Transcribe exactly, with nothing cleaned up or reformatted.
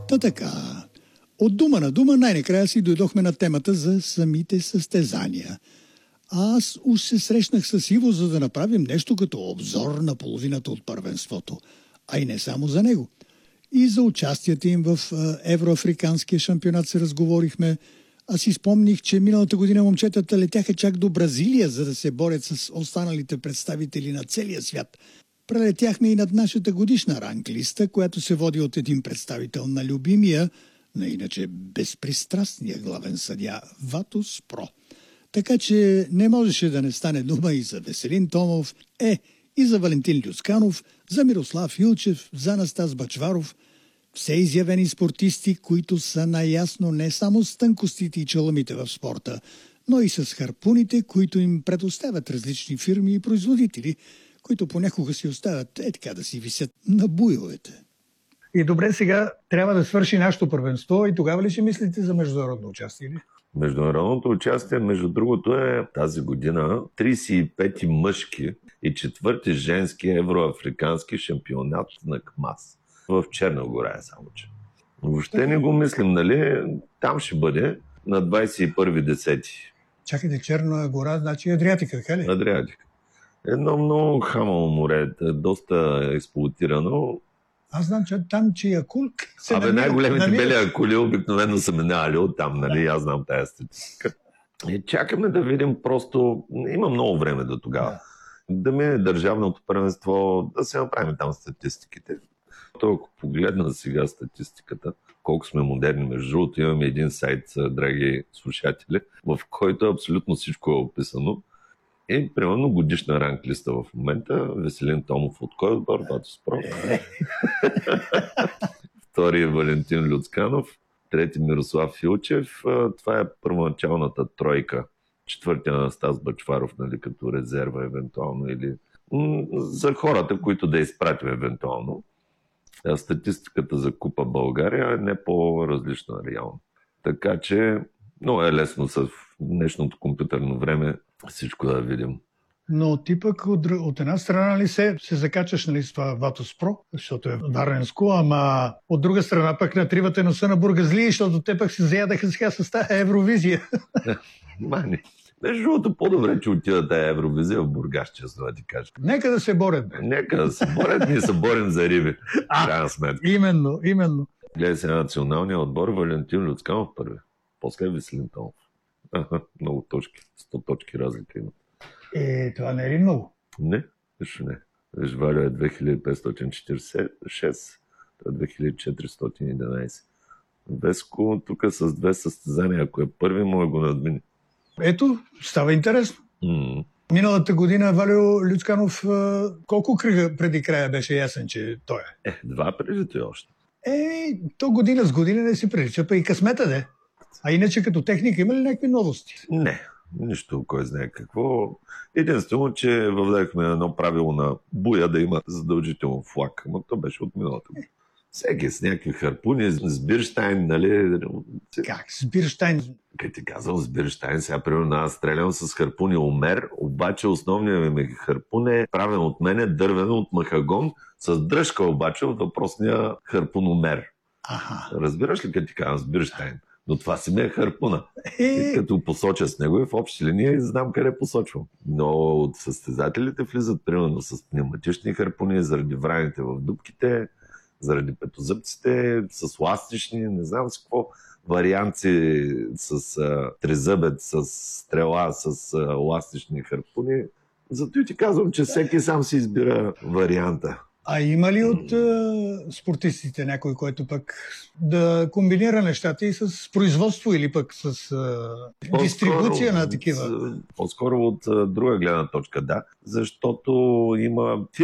Та така, от дума на дума най-накрая си дойдохме на темата за самите състезания. Аз уж се срещнах с Иво, за да направим нещо като обзор на половината от първенството. А и не само за него. И за участията им в Евроафриканския шампионат се разговорихме. Аз си спомних, че миналата година момчетата летяха чак до Бразилия, за да се борят с останалите представители на целия свят. Прелетяхме и над нашата годишна ранглиста, която се води от един представител на любимия, на иначе безпристрастния главен съдия Ватус Про. Така че не можеше да не стане дума и за Веселин Томов, е, и за Валентин Люцканов, за Мирослав Илчев, за Анастас Бъчваров. Все изявени спортисти, които са наясно не само с тънкостите и чаламите в спорта, но и с харпуните, които им предоставят различни фирми и производители, които понякога си оставят е така да си висят на буйовете. И добре, сега трябва да свърши нашето първенство и тогава ли ще мислите за международно участие? Международното участие, между другото, е тази година тридесет и пети мъжки и четвърти женски евроафрикански шампионат на КМАС. В Черна гора е само, че. Въобще не го мислим, нали? Там ще бъде на двадесет и първи десети. Чакайте, Черна гора, значи Адриатика, така ли? Адриатика. Едно много хамало море, доста експлоатирано. Аз знам, че там, че Якулк се Абе, намира, най-големите намира... бели акули обикновено са минали от там, нали? Аз знам тая статистика. И чакаме да видим просто... Има много време до тогава. Да, да мине държавното първенство, да се направим там статистиките. То, ако погледна сега статистиката, колко сме модерни, между другото, имаме един сайт, драги слушатели, в който абсолютно всичко е описано. И, примерно, годишна ранглиста в момента. Веселин Томов от кой отбор? Ватус Про. Втори е Валентин Люцканов. Трети Мирослав Илчев. Това е първоначалната тройка. Четвъртия Анастас Бъчваров, нали, като резерва евентуално. Или за хората, които да изпратим евентуално. Статистиката за Купа България е не по-различна реално. Така че много е лесно с днешното компютърно време всичко да видим. Но ти пък от, от една страна ли се, се закачаш, нали, с това Ватус Про, защото е варненско, ама от друга страна пък натривате носа на бургазлии, защото те пък се заядаха сега с тази Евровизия. Мани. Между другото, по-добре, че отида тая Евровизия в Бургас, честно да ти кажа. Нека да се борят. Нека да се борят, ние се борим за риби. А, именно, именно. Гледай се на националния отбор, Валентин Люцканов първи. После е Веселин Томов. Аха, много точки. сто точки разлика има. Е, това не е ли много? Не, също не. Виж, Валя е две хиляди петстотин четиридесет и шест, това е две хиляди четиристотин и единадесет. Веско тук с две състезания, ако е първи, може го надмини. Ето, става интересно. Mm. Миналата година Валио Люцканов колко кръга преди края беше ясен, че той е? Е, два преди той още. Е, то година с година не си прилича, па и късмета де. А иначе като техника има ли някакви новости? Не, нищо, кой знае какво. Единствено, че въведахме едно правило на буя да има задължително флаг, но то беше от миналата година. Всеки с някакви харпуни, с Бирштайн, нали? Как? С Бирштайн? Как ти казвам, с Бирштайн, сега примерно аз стрелям с харпуни Омер, обаче основният ми харпун е правен от мене, дървен от махагон, с дръжка обаче от въпросния харпун Омер. Аха. Разбираш ли, като ти казвам, с Бирштайн? Но това си ме е харпуна. И като посоча с него и в общи линии знам къде посочвам. Но от състезателите влизат примерно с пневматични харпуни, заради враните в дупките, заради петозъбците, с ластични, не знам с какво, варианти с а, трезъбец, с стрела, с а, ластични харпуни. Зато и ти казвам, че всеки сам си избира варианта. А има ли от а, спортистите някой, който пък да комбинира нещата и с производство или пък с а, дистрибуция на такива? По-скоро от а, друга гледна точка, да. Защото има